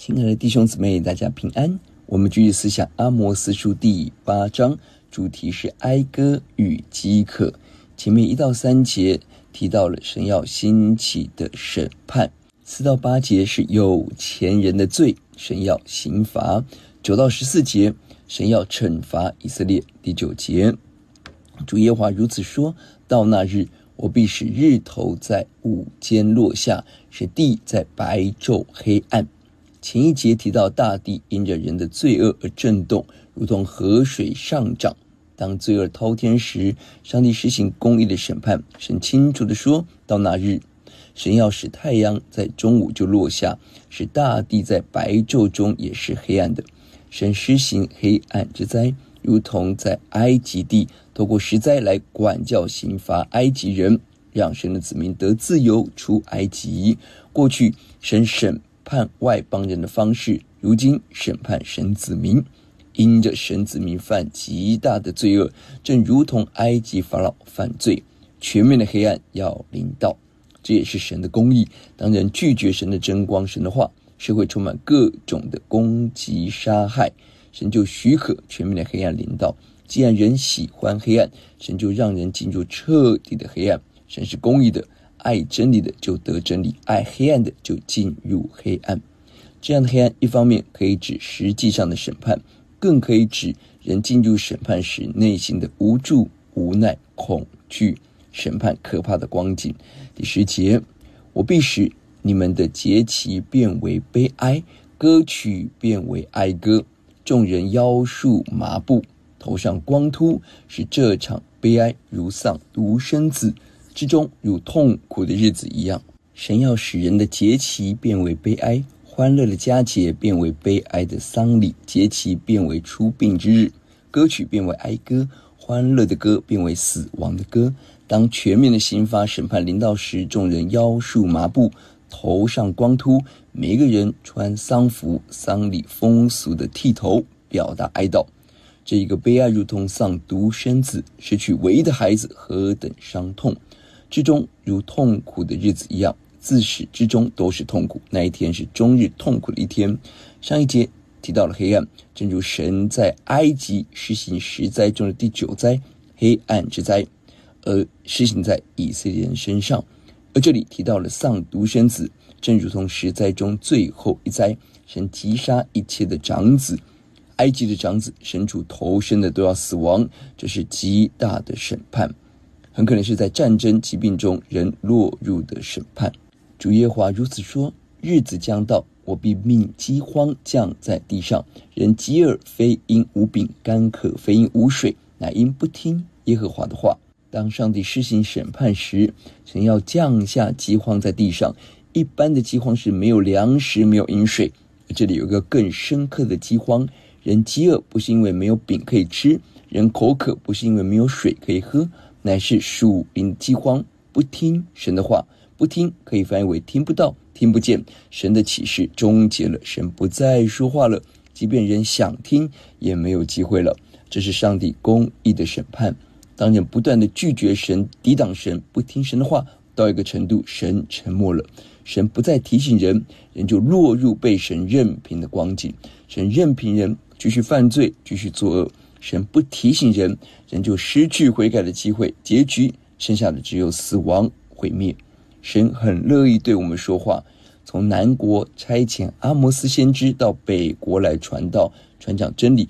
亲爱的弟兄姊妹，大家平安。我们继续思想阿摩司书第8章，主题是哀歌与饥渴。前面1到3节提到了神要兴起的审判，4到8节是有钱人的罪，神要刑罚。9到14节神要惩罚以色列。第9节，主耶和华如此说：到那日，我必使日头在午间落下，使地在白昼黑暗。前一节提到大地因着人的罪恶而震动，如同河水上涨。当罪恶滔天时，上帝施行公义的审判。神清楚地说，到那日，神要使太阳在中午就落下，使大地在白昼中也是黑暗的。神施行黑暗之灾，如同在埃及地透过十灾来管教刑罚埃及人，让神的子民得自由出埃及。过去神审判外邦人的方式，如今审判神子民。因着神子民犯极大的罪恶，正如同埃及法老犯罪，全面的黑暗要临到。这也是神的公义。当人拒绝神的真光，神的话，社会充满各种的攻击杀害，神就许可全面的黑暗临到。既然人喜欢黑暗，神就让人进入彻底的黑暗。神是公义的，爱真理的就得真理，爱黑暗的就进入黑暗。这样的黑暗，一方面可以指实际上的审判，更可以指人进入审判时内心的无助、无奈、恐惧，审判可怕的光景。第10节，我必使你们的节期变为悲哀，歌曲变为哀歌，众人腰束麻布，头上光秃，使这场悲哀如丧独生子之中，如痛苦的日子一样。神要使人的节期变为悲哀，欢乐的佳节变为悲哀的丧礼，节期变为出殡之日，歌曲变为哀歌，欢乐的歌变为死亡的歌。当全面的刑罚审判临到时，众人腰束麻布，头上光秃，每个人穿丧服，丧礼风俗的剃头，表达哀悼。这一个悲哀如同丧独生子，失去唯一的孩子，何等伤痛之中，如痛苦的日子一样，自始至终都是痛苦。那一天是终日痛苦的一天。上一节提到了黑暗，正如神在埃及施行10灾中的第9灾黑暗之灾，而施行在以色列人身上。而这里提到了丧独生子，正如同10灾中最后一灾，神击杀一切的长子。埃及的长子，神主头生的都要死亡，这是极大的审判，很可能是在战争疾病中人落入的审判。主耶和华如此说：日子将到，我必命饥荒降在地上，人饥饿非因无饼，干渴非因无水，乃因不听耶和华的话。当上帝施行审判时，神要降下饥荒在地上。一般的饥荒是没有粮食，没有饮水，这里有一个更深刻的饥荒。人饥饿不是因为没有饼可以吃，人口渴不是因为没有水可以喝，乃是属灵饥荒，不听神的话。不听可以翻译为听不到、听不见。神的启示终结了，神不再说话了，即便人想听也没有机会了。这是上帝公义的审判。当人不断的拒绝神、抵挡神、不听神的话，到一个程度，神沉默了，神不再提醒人，人就落入被神任凭的光景。神任凭人继续犯罪，继续作恶，神不提醒人，人就失去悔改的机会，结局剩下的只有死亡毁灭。神很乐意对我们说话，从南国差遣阿摩司先知到北国来传道、传讲真理，